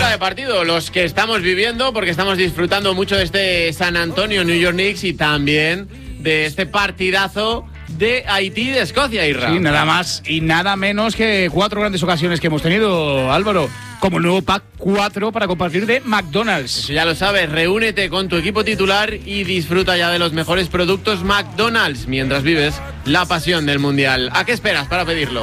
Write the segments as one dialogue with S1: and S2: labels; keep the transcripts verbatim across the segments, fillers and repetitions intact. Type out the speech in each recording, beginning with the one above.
S1: bola de partido, los que estamos viviendo, porque estamos disfrutando mucho de este San Antonio New York Knicks y también de este partidazo de Haití y de Escocia, Irra.
S2: Sí, nada más y nada menos que cuatro grandes ocasiones que hemos tenido, Álvaro, como el nuevo pack cuatro para compartir de McDonald's.
S1: Eso ya lo sabes, reúnete con tu equipo titular y disfruta ya de los mejores productos McDonald's mientras vives la pasión del Mundial. ¿A qué esperas para pedirlo?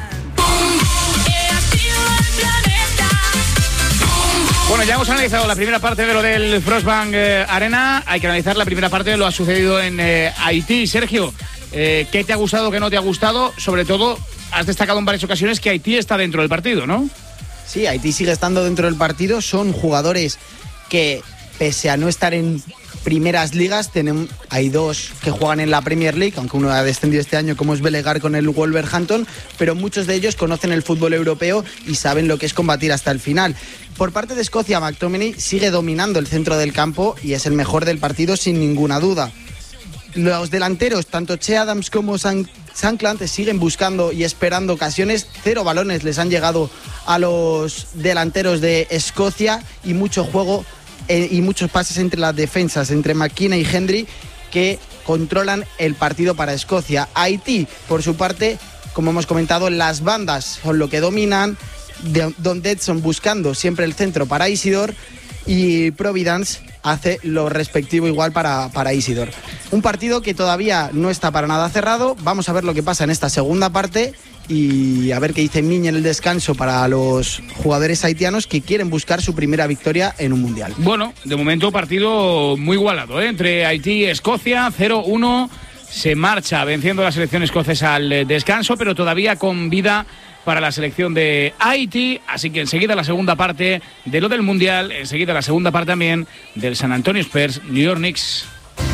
S2: Bueno, ya hemos analizado la primera parte de lo del Frostbank eh, Arena. Hay que analizar la primera parte de lo que ha sucedido en eh, Haití. Sergio, eh, ¿qué te ha gustado, qué no te ha gustado? Sobre todo, has destacado en varias ocasiones que Haití está dentro del partido, ¿no?
S3: Sí, Haití sigue estando dentro del partido. Son jugadores que, pese a no estar en primeras ligas, tenemos, hay dos que juegan en la Premier League, aunque uno ha descendido este año, como es Belegar con el Wolverhampton, pero muchos de ellos conocen el fútbol europeo y saben lo que es combatir hasta el final. Por parte de Escocia, McTominay sigue dominando el centro del campo y es el mejor del partido sin ninguna duda. Los delanteros, tanto Che Adams como San Sanclant, siguen buscando y esperando ocasiones. Cero balones les han llegado a los delanteros de Escocia y mucho juego eh, y muchos pases entre las defensas, entre McKenna y Hendry, que controlan el partido para Escocia. Haití, por su parte, como hemos comentado, las bandas son lo que dominan. De Don Detson buscando siempre el centro para Isidore y Providence hace lo respectivo igual para, para Isidore. Un partido que todavía no está para nada cerrado. Vamos a ver lo que pasa en esta segunda parte y a ver qué dice Miñe en el descanso para los jugadores haitianos que quieren buscar su primera victoria en un mundial.
S2: Bueno, de momento partido muy igualado, ¿eh? Entre Haití y Escocia, cero uno. Se marcha venciendo la selección escocesa al descanso, pero todavía con vida para la selección de Haití, así que enseguida la segunda parte de lo del Mundial, enseguida la segunda parte también del San Antonio Spurs New York Knicks.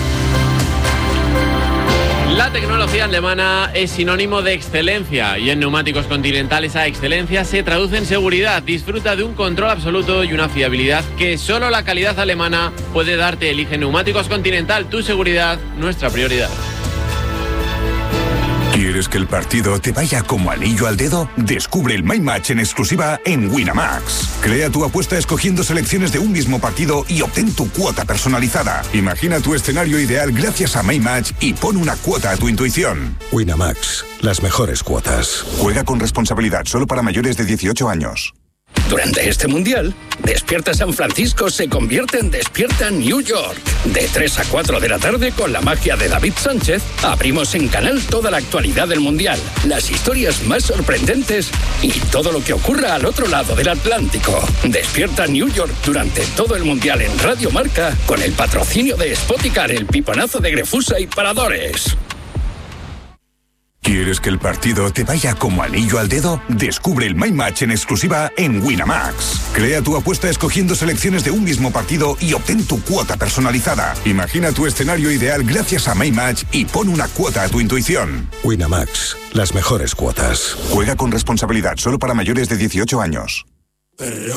S1: La tecnología alemana es sinónimo de excelencia y en Neumáticos Continental esa excelencia se traduce en seguridad. Disfruta de un control absoluto y una fiabilidad que solo la calidad alemana puede darte. Elige Neumáticos Continental, tu seguridad, nuestra prioridad.
S4: ¿Quieres que el partido te vaya como anillo al dedo? Descubre el My Match en exclusiva en Winamax. Crea tu apuesta escogiendo selecciones de un mismo partido y obtén tu cuota personalizada. Imagina tu escenario ideal gracias a My Match y pon una cuota a tu intuición.
S5: Winamax, las mejores cuotas.
S4: Juega con responsabilidad, solo para mayores de dieciocho años.
S6: Durante este Mundial, Despierta San Francisco se convierte en Despierta New York. De tres a cuatro de la tarde, con la magia de David Sánchez, abrimos en Canal toda la actualidad del Mundial, las historias más sorprendentes y todo lo que ocurra al otro lado del Atlántico. Despierta New York durante todo el Mundial en Radio Marca, con el patrocinio de Spoticar, el piponazo de Grefusa y Paradores.
S4: ¿Quieres que el partido te vaya como anillo al dedo? Descubre el My Match en exclusiva en Winamax. Crea tu apuesta escogiendo selecciones de un mismo partido y obtén tu cuota personalizada. Imagina tu escenario ideal gracias a My Match y pon una cuota a tu intuición.
S5: Winamax, las mejores cuotas.
S4: Juega con responsabilidad, solo para mayores de dieciocho años.